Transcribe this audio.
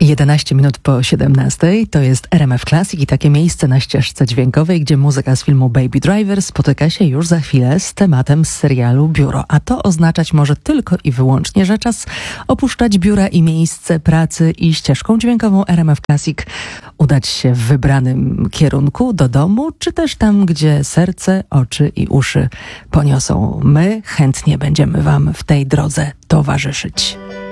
11 minut po 17 to jest RMF Classic i takie miejsce na ścieżce dźwiękowej, gdzie muzyka z filmu Baby Driver spotyka się już za chwilę z tematem z serialu Biuro. A to oznaczać może tylko i wyłącznie, że czas opuszczać biura i miejsce pracy i ścieżką dźwiękową RMF Classic udać się w wybranym kierunku do domu, czy też tam, gdzie serce, oczy i uszy poniosą. My chętnie będziemy Wam w tej drodze towarzyszyć.